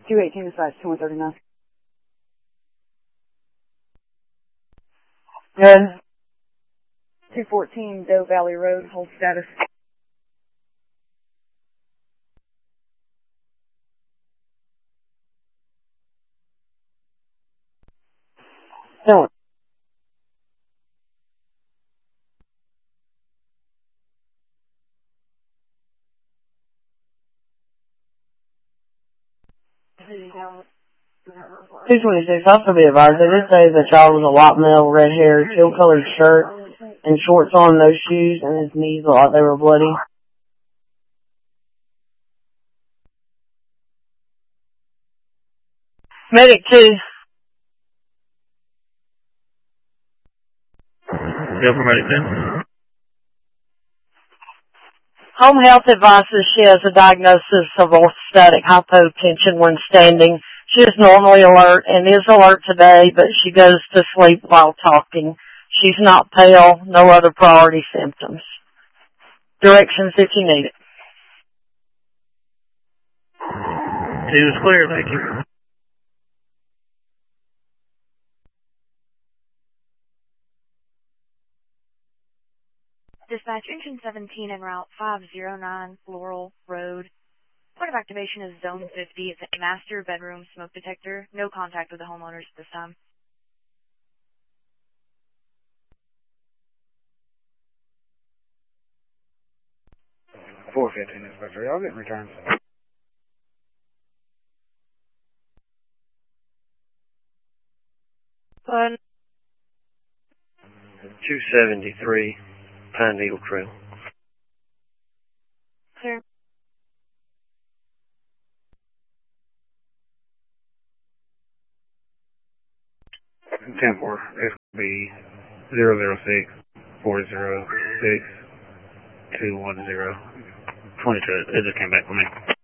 218 dispatch, 2139. Good. 214 Doe Valley Road, hold status. No. Two 26. Also be advised, they did say the child was a white male, red hair, teal colored shirt, and shorts on, no shoes, and his knees looked like they were bloody. Medic 2. Go for Medic 2. Home health advises she has a diagnosis of orthostatic hypotension when standing. She is normally alert and is alert today, but she goes to sleep while talking. She's not pale, no other priority symptoms. Directions if you need it. 2 is clear, thank you. Dispatch engine 17 en route 509 Laurel Road. Point of activation is zone 50. It's a master bedroom smoke detector. No contact with the homeowners at this time. 415 Inspector. Y'all getting returns. Fun. 273 Pine Needle Trail. Clear. Temple. It's going to be 006 406 210 22. It just came back for me.